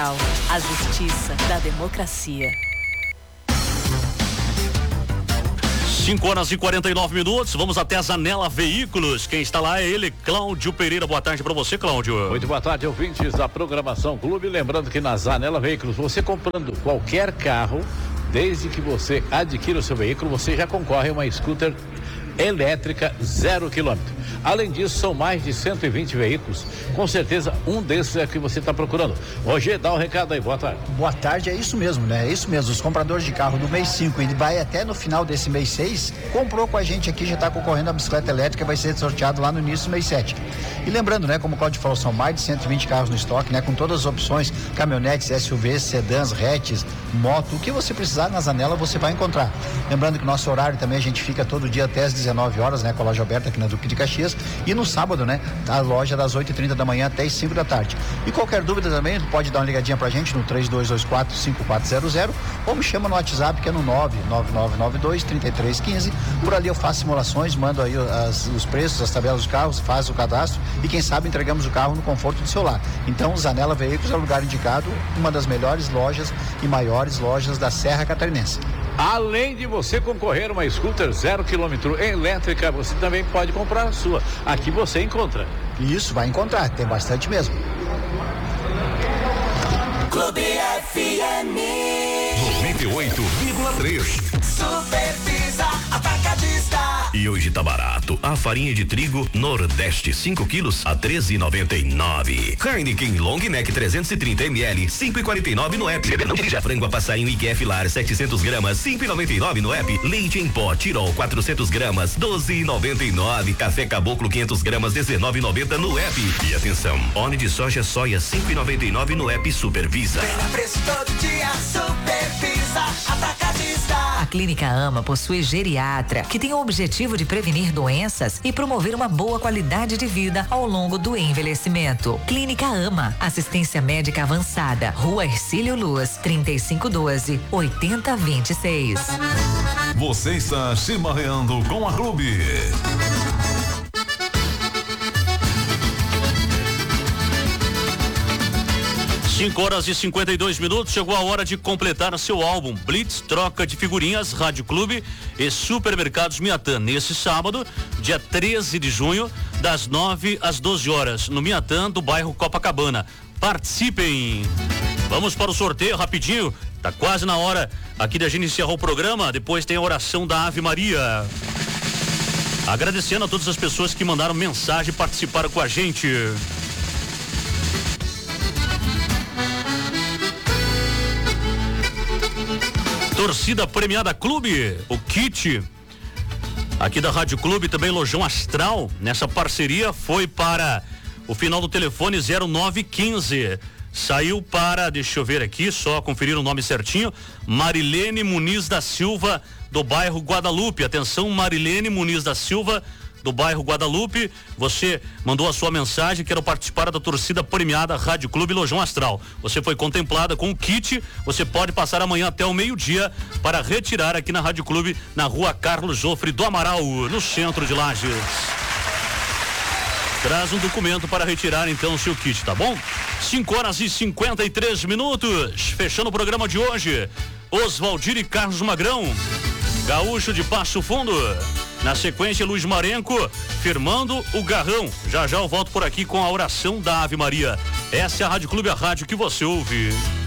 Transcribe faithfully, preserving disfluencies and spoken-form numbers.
A justiça da democracia. cinco horas e quarenta e nove minutos, vamos até a Zanela Veículos. Quem está lá é ele, Cláudio Pereira. Boa tarde para você, Cláudio. Muito boa tarde, ouvintes da programação Clube. Lembrando que na Zanela Veículos, você comprando qualquer carro, desde que você adquira o seu veículo, você já concorre a uma scooter elétrica zero quilômetro. Além disso, são mais de cento e vinte veículos. Com certeza, um desses é que você está procurando. Roger, dá o um recado aí. Boa tarde. Boa tarde, é isso mesmo, né? É isso mesmo. Os compradores de carro do mês cinco e vai até no final desse mês seis, comprou com a gente aqui, já está concorrendo a bicicleta elétrica, vai ser sorteado lá no início do mês sete. E lembrando, né? Como o Cláudio falou, são mais de cento e vinte carros no estoque, né? Com todas as opções, caminhonetes, S U Vs, sedãs, hatches, moto, o que você precisar na Zanela você vai encontrar. Lembrando que nosso horário também, a gente fica todo dia até às dezenove horas, né? Com a loja aberta aqui na Duque de Caxias. E no sábado, né? A loja das oito e trinta da manhã até as cinco da tarde. E qualquer dúvida também, pode dar uma ligadinha pra gente no três dois dois quatro, cinco quatro zero zero ou me chama no WhatsApp que é no nove nove nove nove dois, três três um cinco. Por ali eu faço simulações, mando aí as, os preços, as tabelas dos carros, faz o cadastro e quem sabe entregamos o carro no conforto do seu lar. Então, Zanela Veículos é o lugar indicado, uma das melhores lojas e maiores lojas da Serra Catarinense. Além de você concorrer a uma scooter zero quilômetro elétrica, você também pode comprar a sua. Aqui você encontra. Isso, vai encontrar, tem bastante mesmo. Clube F M noventa e oito vírgula três. Super Pizza Atacadista. E hoje tá barato. A farinha de trigo Nordeste cinco quilos a treze e noventa e nove. Heineken Long Neck trezentos e trinta mililitros cinco e quarenta e nove no app. Frango a passarinho I Q F Lar setecentos gramas cinco e noventa e nove no app. Leite em pó Tirol quatrocentos gramas doze e noventa e nove. Café Caboclo quinhentos gramas dezenove e noventa no app. E atenção, óleo de soja soia cinco e noventa e nove no app Supervisa. Preço todo dia, Super Pizza Atacadista. A Clínica Ama possui geriatra, que tem o objetivo de prevenir doenças e promover uma boa qualidade de vida ao longo do envelhecimento. Clínica Ama, assistência médica avançada, Rua Hercílio Luz, trinta e cinco doze, oitenta vinte e seis. Você está chimarreando com a Clube. cinco horas e cinquenta e dois minutos, chegou a hora de completar seu álbum Blitz, troca de figurinhas, Rádio Clube e Supermercados Miatã. Nesse sábado, dia treze de junho, das nove às doze horas, no Miatã, do bairro Copacabana. Participem! Vamos para o sorteio rapidinho, tá quase na hora aqui da gente encerrar o programa, depois tem a oração da Ave Maria. Agradecendo a todas as pessoas que mandaram mensagem e participaram com a gente. Torcida Premiada Clube, o kit aqui da Rádio Clube, também Lojão Astral, nessa parceria foi para o final do telefone zero nove quinze. Saiu para, deixa eu ver aqui, só conferir o nome certinho, Marilene Muniz da Silva, do bairro Guadalupe. Atenção, Marilene Muniz da Silva, do bairro Guadalupe, você mandou a sua mensagem, quero participar da torcida premiada Rádio Clube Lojão Astral. Você foi contemplada com o kit, você pode passar amanhã até o meio-dia para retirar aqui na Rádio Clube, na rua Carlos Jofre do Amaral, no centro de Lages. Traz um documento para retirar então o seu kit, tá bom? cinco horas e cinquenta e três minutos, fechando o programa de hoje, Oswaldir e Carlos Magrão, Gaúcho de Passo Fundo. Na sequência, Luiz Marenco, firmando o garrão. Já já eu volto por aqui com a oração da Ave Maria. Essa é a Rádio Clube, a rádio que você ouve.